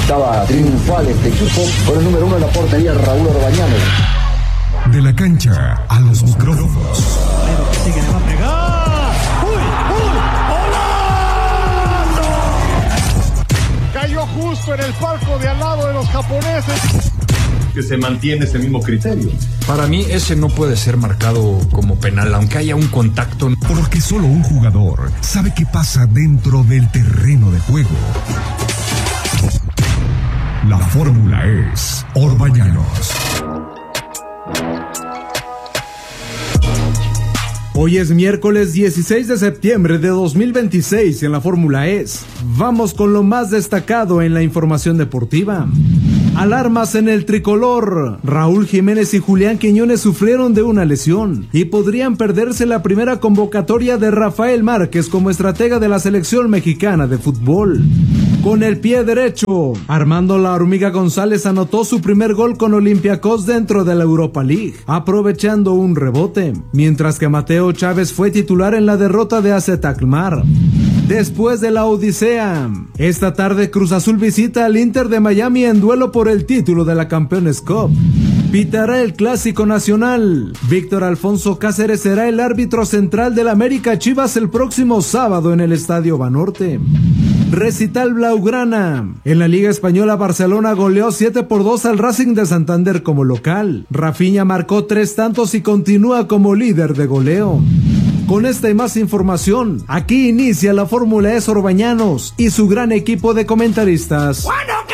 Estaba triunfal este equipo con el número 1 en la portería, Raúl Orbañanos. De la cancha a los micrófonos. Sigue, le va a pegar. ¡Uy! Cayó justo en el palco de al lado de los japoneses. Que se mantiene ese mismo criterio. Para mí ese no puede ser marcado como penal, aunque haya un contacto. Porque solo un jugador sabe qué pasa dentro del terreno de juego. La fórmula es Orbañanos. Hoy es miércoles 16 de septiembre de 2026 y en la Fórmula ES. Vamos con lo más destacado en la información deportiva. Alarmas en el tricolor. Raúl Jiménez y Julián Quiñones sufrieron de una lesión y podrían perderse la primera convocatoria de Rafael Márquez como estratega de la selección mexicana de fútbol. Con el pie derecho, Armando La Hormiga González anotó su primer gol con Olympiacos dentro de la Europa League, aprovechando un rebote, mientras que Mateo Chávez fue titular en la derrota de AZ Alkmaar. Después de la odisea, esta tarde Cruz Azul visita al Inter de Miami en duelo por el título de la Campeones Cup. Pitará el Clásico Nacional. Víctor Alfonso Cáceres será el árbitro central del América Chivas el próximo sábado en el Estadio Banorte. Recital Blaugrana. En la Liga Española, Barcelona goleó 7-2 al Racing de Santander como local. Rafinha marcó 3 tantos y continúa como líder de goleo. Con esta y más información, aquí inicia la Fórmula ES Orbañanos y su gran equipo de comentaristas.